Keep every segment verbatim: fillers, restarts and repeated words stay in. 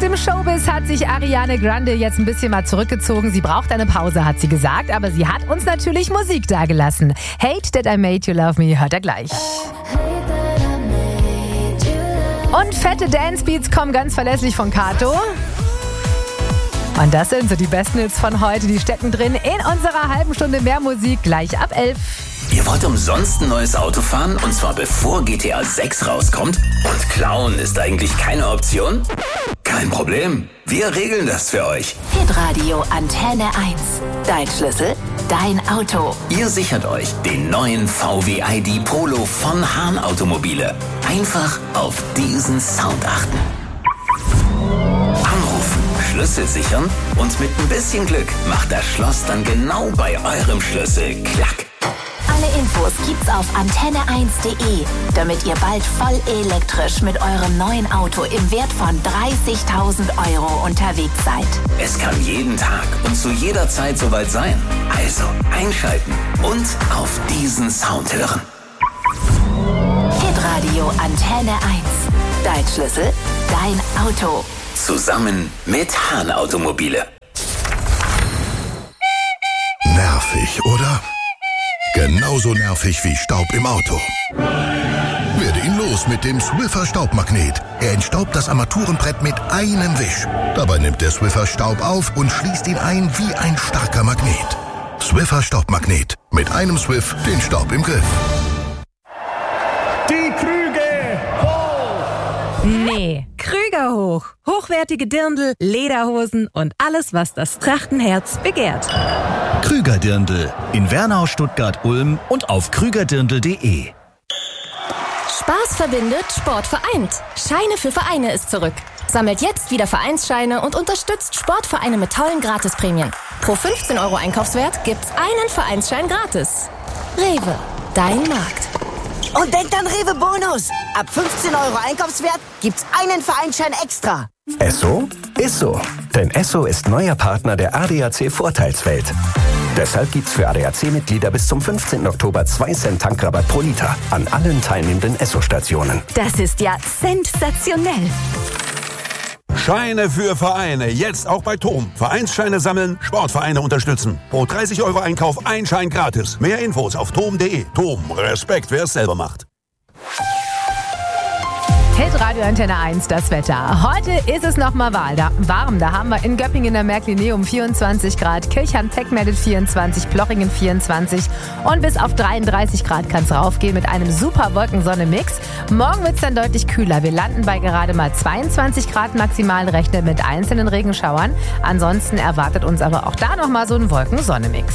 dem Showbiz hat sich Ariana Grande jetzt ein bisschen mal zurückgezogen. Sie braucht eine Pause, hat sie gesagt, aber sie hat uns natürlich Musik dagelassen. Hate That I Made You Love Me hört er gleich. Und fette Dancebeats kommen ganz verlässlich von Kato. Und das sind so die besten Hits von heute. Die stecken drin in unserer halben Stunde mehr Musik, gleich ab elf. Ihr wollt umsonst ein neues Auto fahren, und zwar bevor G T A sechs rauskommt? Und klauen ist eigentlich keine Option? Kein Problem, wir regeln das für euch. Hitradio Antenne eins. Dein Schlüssel, dein Auto. Ihr sichert euch den neuen V W I D Polo von Hahn Automobile. Einfach auf diesen Sound achten. Anrufen, Schlüssel sichern und mit ein bisschen Glück macht das Schloss dann genau bei eurem Schlüssel klack. Alle Infos gibt's auf antenne eins punkt de, damit ihr bald voll elektrisch mit eurem neuen Auto im Wert von dreißigtausend Euro unterwegs seid. Es kann jeden Tag und zu jeder Zeit soweit sein. Also einschalten und auf diesen Sound hören. Hitradio Antenne eins. Dein Schlüssel, dein Auto. Zusammen mit Hahn Automobile. Nervig, oder? Genauso nervig wie Staub im Auto. Werde ihn los mit dem Swiffer Staubmagnet. Er entstaubt das Armaturenbrett mit einem Wisch. Dabei nimmt der Swiffer Staub auf und schließt ihn ein wie ein starker Magnet. Swiffer Staubmagnet. Mit einem Swiff den Staub im Griff. Die Krüge hoch! Nee. Krüger hoch. Hochwertige Dirndl, Lederhosen und alles, was das Trachtenherz begehrt. Krüger Dirndl in Wernau, Stuttgart, Ulm und auf krügerdirndl punkt de. Spaß verbindet, Sport vereint. Scheine für Vereine ist zurück. Sammelt jetzt wieder Vereinsscheine und unterstützt Sportvereine mit tollen Gratisprämien. Pro fünfzehn Euro Einkaufswert gibt's einen Vereinsschein gratis. Rewe, dein Markt. Und denkt an Rewe Bonus. Ab fünfzehn Euro Einkaufswert gibt's einen Vereinsschein extra. Esso ist so. Denn Esso ist neuer Partner der A D A C Vorteilswelt. Deshalb gibt's für A D A C-Mitglieder bis zum fünfzehnten Oktober zwei Cent Tankrabatt pro Liter an allen teilnehmenden Esso-Stationen. Das ist ja sensationell. Scheine für Vereine, jetzt auch bei Tom. Vereinsscheine sammeln, Sportvereine unterstützen. Pro dreißig Euro Einkauf ein Schein gratis. Mehr Infos auf tom punkt de. Tom, Respekt, wer es selber macht. Hitradio Antenne eins, das Wetter. Heute ist es nochmal warm. Da haben wir in Göppingen der Märklineum vierundzwanzig Grad, Kirchheim-Teckmedit vierundzwanzig, Plochingen vierundzwanzig und bis auf dreiunddreißig Grad kann es raufgehen mit einem super Wolken-Sonne-Mix. Morgen wird es dann deutlich kühler. Wir landen bei gerade mal zweiundzwanzig Grad maximal, rechnen mit einzelnen Regenschauern. Ansonsten erwartet uns aber auch da nochmal so ein Wolken-Sonne-Mix.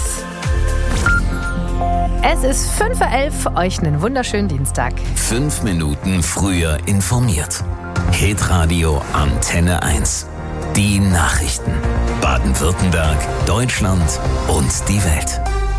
Es ist fünf Uhr elf, euch einen wunderschönen Dienstag. Fünf Minuten früher informiert. Hitradio Antenne eins. Die Nachrichten. Baden-Württemberg, Deutschland und die Welt.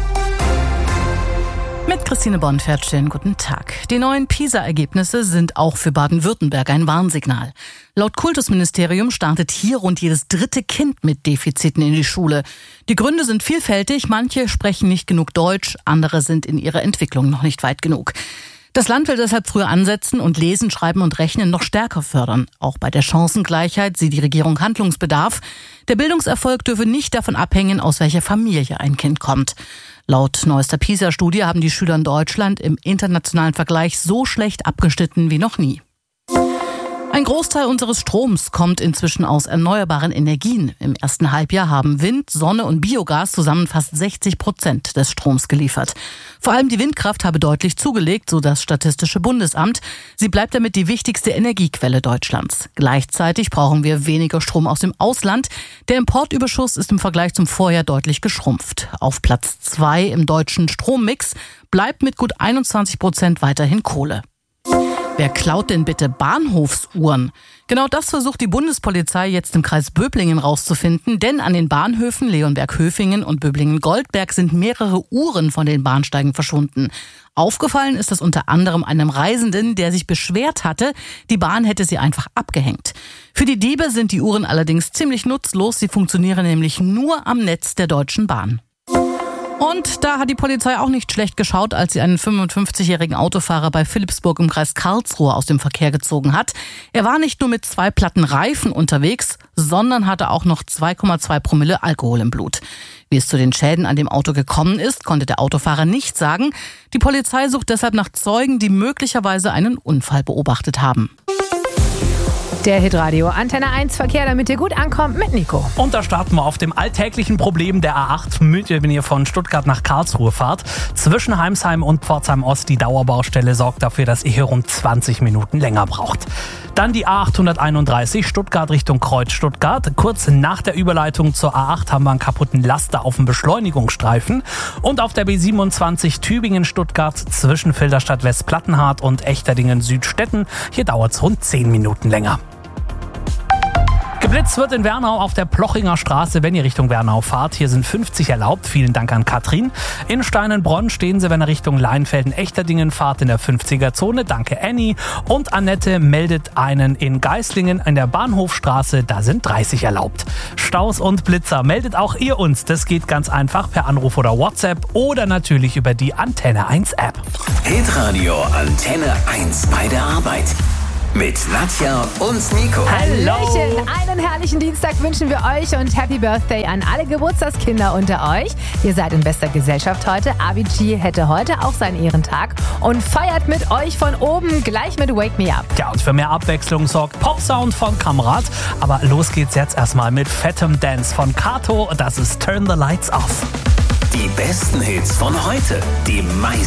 Mit Christine Bonfert, schönen guten Tag. Die neuen PISA-Ergebnisse sind auch für Baden-Württemberg ein Warnsignal. Laut Kultusministerium startet hier rund jedes dritte Kind mit Defiziten in die Schule. Die Gründe sind vielfältig, manche sprechen nicht genug Deutsch, andere sind in ihrer Entwicklung noch nicht weit genug. Das Land will deshalb früher ansetzen und Lesen, Schreiben und Rechnen noch stärker fördern. Auch bei der Chancengleichheit sieht die Regierung Handlungsbedarf. Der Bildungserfolg dürfe nicht davon abhängen, aus welcher Familie ein Kind kommt. Laut neuester PISA-Studie haben die Schüler in Deutschland im internationalen Vergleich so schlecht abgeschnitten wie noch nie. Ein Großteil unseres Stroms kommt inzwischen aus erneuerbaren Energien. Im ersten Halbjahr haben Wind, Sonne und Biogas zusammen fast sechzig Prozent des Stroms geliefert. Vor allem die Windkraft habe deutlich zugelegt, so das Statistische Bundesamt. Sie bleibt damit die wichtigste Energiequelle Deutschlands. Gleichzeitig brauchen wir weniger Strom aus dem Ausland. Der Importüberschuss ist im Vergleich zum Vorjahr deutlich geschrumpft. Auf Platz zwei im deutschen Strommix bleibt mit gut einundzwanzig Prozent weiterhin Kohle. Wer klaut denn bitte Bahnhofsuhren? Genau das versucht die Bundespolizei jetzt im Kreis Böblingen rauszufinden, denn an den Bahnhöfen Leonberg-Höfingen und Böblingen-Goldberg sind mehrere Uhren von den Bahnsteigen verschwunden. Aufgefallen ist das unter anderem einem Reisenden, der sich beschwert hatte, die Bahn hätte sie einfach abgehängt. Für die Diebe sind die Uhren allerdings ziemlich nutzlos, sie funktionieren nämlich nur am Netz der Deutschen Bahn. Und da hat die Polizei auch nicht schlecht geschaut, als sie einen fünfundfünfzigjährigen Autofahrer bei Philippsburg im Kreis Karlsruhe aus dem Verkehr gezogen hat. Er war nicht nur mit zwei Platten Reifen unterwegs, sondern hatte auch noch zwei Komma zwei Promille Alkohol im Blut. Wie es zu den Schäden an dem Auto gekommen ist, konnte der Autofahrer nicht sagen. Die Polizei sucht deshalb nach Zeugen, die möglicherweise einen Unfall beobachtet haben. Der Hitradio Antenne eins Verkehr, damit ihr gut ankommt, mit Nico. Und da starten wir auf dem alltäglichen Problem der A acht, wenn ihr von Stuttgart nach Karlsruhe fahrt. Zwischen Heimsheim und Pforzheim Ost, die Dauerbaustelle, sorgt dafür, dass ihr hier rund zwanzig Minuten länger braucht. Dann die A achthunderteinunddreißig, Stuttgart Richtung Kreuz Stuttgart. Kurz nach der Überleitung zur A acht haben wir einen kaputten Laster auf dem Beschleunigungsstreifen. Und auf der B siebenundzwanzig Tübingen-Stuttgart zwischen Filderstadt West-Plattenhardt und Echterdingen-Südstetten. Hier dauert es rund zehn Minuten länger. Geblitzt wird in Wernau auf der Plochinger Straße, wenn ihr Richtung Wernau fahrt. Hier sind fünfzig erlaubt. Vielen Dank an Katrin. In Steinenbronn stehen sie, wenn ihr Richtung Leinfelden-Echterdingen fahrt, in der fünfziger-Zone. Danke Annie. Und Annette meldet einen in Geislingen in der Bahnhofstraße. Da sind dreißig erlaubt. Staus und Blitzer meldet auch ihr uns. Das geht ganz einfach per Anruf oder WhatsApp oder natürlich über die Antenne eins App. Hitradio Antenne eins bei der Arbeit. Mit Nadja und Nico. Hallöchen, einen herrlichen Dienstag wünschen wir euch und Happy Birthday an alle Geburtstagskinder unter euch. Ihr seid in bester Gesellschaft heute. Avicii hätte heute auch seinen Ehrentag und feiert mit euch von oben gleich mit Wake Me Up. Ja, und für mehr Abwechslung sorgt Popsound von Kamrat. Aber los geht's jetzt erstmal mit fettem Dance von Kato. Das ist Turn the Lights Off. Die besten Hits von heute. Die meisten